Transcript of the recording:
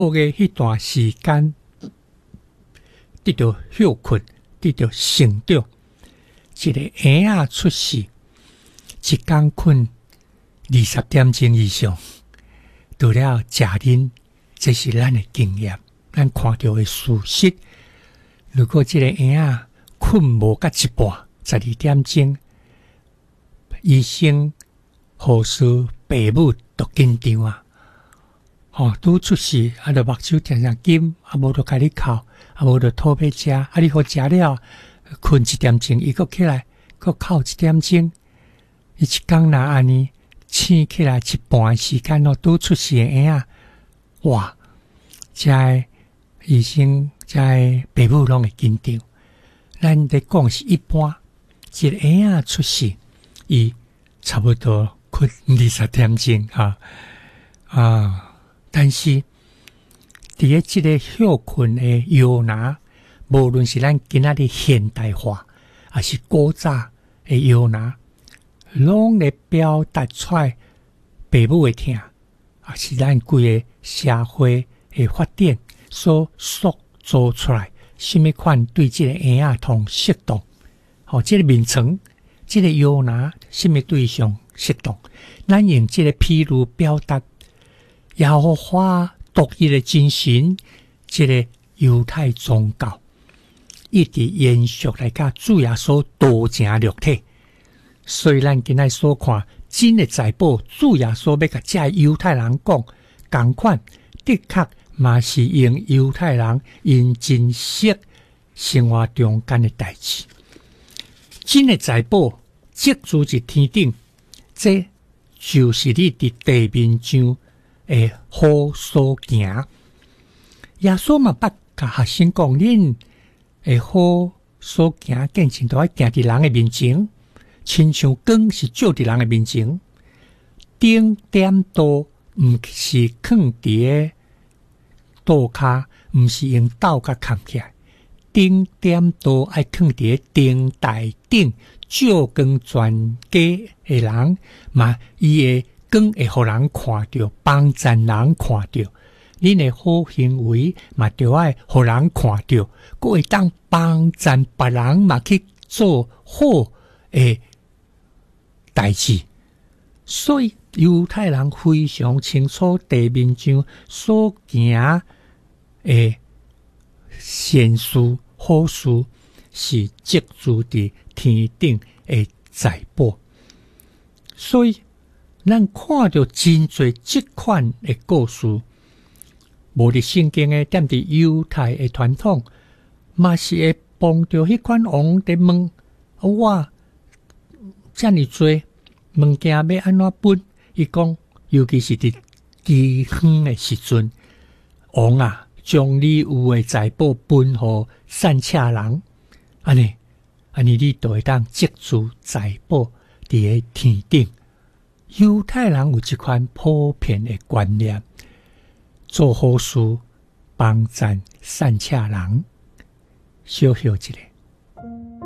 嘅迄段时间得到休困，得到成长。一个婴仔出世，一天困20点钟以上，除了食啉，这是咱的经验，咱看到的事实。如果这个婴仔困无到一半，12点钟，医生、护士、爸母都紧张啊！拄出事，就目睭定定金，无就甲你哭，无就讨要食，你好食了，困1点钟，伊佫起来，佫哭1点钟，伊一工若安尼醒起来一半时间拄出事的婴仔，哇！遮医生、遮爸母拢会紧张。咱咧讲是一般，一个婴仔出世，伊差不多困20点钟但是伫咧即个休困的摇篮，无论是咱今仔日现代化，还是古早的摇篮，拢咧表达出来爸母的疼，也是咱规个社会的发展所塑造出来，什么款对即个婴仔通适当？即个名称，即个摇篮，什么对象适当？咱用即个譬如表达耶和华独一的精神，即个犹太宗教一直延续来甲主耶稣道成肉体。所以咱今仔所看真的财宝，主耶稣要甲遮犹太人讲，同款的确嘛是用犹太人因真实生活中间的代志。真的财宝即住伫天顶，这就是你伫地面上会好所行。耶稣嘛捌甲学生讲，恁会好所行，见证都要行伫人的面前，亲像光是照伫人的面前。顶点都毋是放伫刀骹，毋是用刀甲扛起来。顶点都爱放伫顶台顶，照光全家的人嘛，伊的光会互人看到，帮助人看到，恁的好行为嘛，就爱互人看到，佫会当帮助别人嘛去做好的代志。所以犹太人非常清楚地面上所行的善事好事是积住伫天顶的财宝。所以咱看到真侪即款的故事，无伫圣经的，踮伫犹太的传统，嘛是会帮着迄款王伫问我遮尔多物件要安怎分？伊讲，尤其是伫饥荒的时阵，王啊，将你有的财宝分互善车人，安尼你就会当积住财宝伫个天顶。犹太人有一款普遍的观念，做好事，帮助善车人。小小一个。